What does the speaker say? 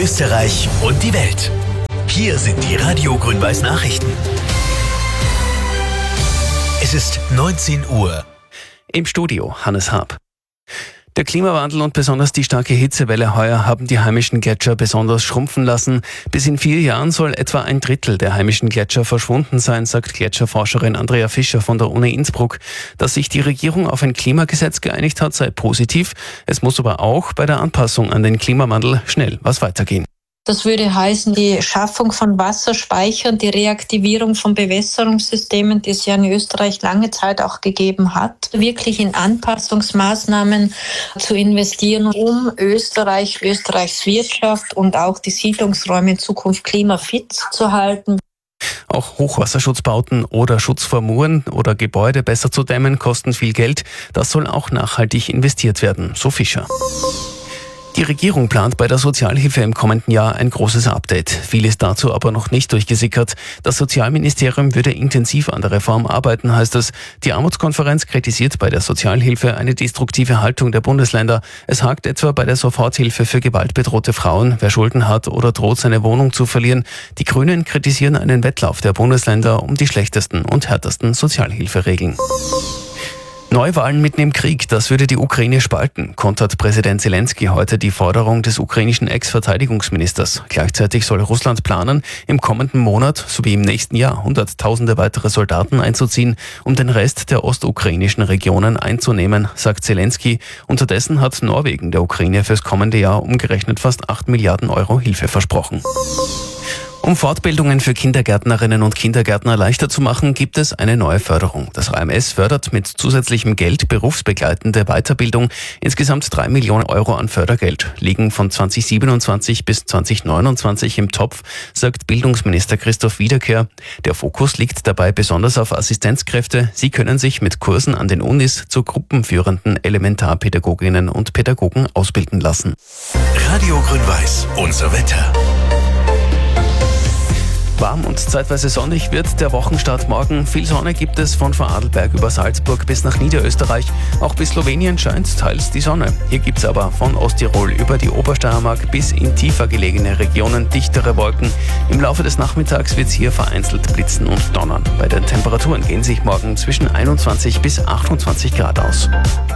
Österreich und die Welt. Hier sind die Radio Grün-Weiß Nachrichten. Es ist 19 Uhr. Im Studio Hannes Haab. Der Klimawandel und besonders die starke Hitzewelle heuer haben die heimischen Gletscher besonders schrumpfen lassen. Bis in 4 Jahren soll etwa 1/3 der heimischen Gletscher verschwunden sein, sagt Gletscherforscherin Andrea Fischer von der Uni Innsbruck. Dass sich die Regierung auf ein Klimagesetz geeinigt hat, sei positiv. Es muss aber auch bei der Anpassung an den Klimawandel schnell was weitergehen. Das würde heißen, die Schaffung von Wasserspeichern, die Reaktivierung von Bewässerungssystemen, die es ja in Österreich lange Zeit auch gegeben hat, wirklich in Anpassungsmaßnahmen zu investieren, um Österreichs Wirtschaft und auch die Siedlungsräume in Zukunft klimafit zu halten. Auch Hochwasserschutzbauten oder Schutz vor Muren oder Gebäude besser zu dämmen, kosten viel Geld. Das soll auch nachhaltig investiert werden, so Fischer. Die Regierung plant bei der Sozialhilfe im kommenden Jahr ein großes Update. Viel ist dazu aber noch nicht durchgesickert. Das Sozialministerium würde intensiv an der Reform arbeiten, heißt es. Die Armutskonferenz kritisiert bei der Sozialhilfe eine destruktive Haltung der Bundesländer. Es hakt etwa bei der Soforthilfe für gewaltbedrohte Frauen, wer Schulden hat oder droht, seine Wohnung zu verlieren. Die Grünen kritisieren einen Wettlauf der Bundesländer um die schlechtesten und härtesten Sozialhilferegeln. Neuwahlen mitten im Krieg, das würde die Ukraine spalten, kontert Präsident Zelensky heute die Forderung des ukrainischen Ex-Verteidigungsministers. Gleichzeitig soll Russland planen, im kommenden Monat sowie im nächsten Jahr Hunderttausende weitere Soldaten einzuziehen, um den Rest der ostukrainischen Regionen einzunehmen, sagt Zelensky. Unterdessen hat Norwegen der Ukraine fürs kommende Jahr umgerechnet fast 8 Milliarden Euro Hilfe versprochen. Um Fortbildungen für Kindergärtnerinnen und Kindergärtner leichter zu machen, gibt es eine neue Förderung. Das AMS fördert mit zusätzlichem Geld berufsbegleitende Weiterbildung. Insgesamt 3 Millionen Euro an Fördergeld liegen von 2027 bis 2029 im Topf, sagt Bildungsminister Christoph Wiederkehr. Der Fokus liegt dabei besonders auf Assistenzkräfte. Sie können sich mit Kursen an den Unis zu gruppenführenden Elementarpädagoginnen und Pädagogen ausbilden lassen. Radio Grün-Weiß, unser Wetter. Warm und zeitweise sonnig wird der Wochenstart morgen. Viel Sonne gibt es von Vorarlberg über Salzburg bis nach Niederösterreich. Auch bis Slowenien scheint teils die Sonne. Hier gibt es aber von Osttirol über die Obersteiermark bis in tiefer gelegene Regionen dichtere Wolken. Im Laufe des Nachmittags wird es hier vereinzelt blitzen und donnern. Bei den Temperaturen gehen sich morgen zwischen 21 bis 28 Grad aus.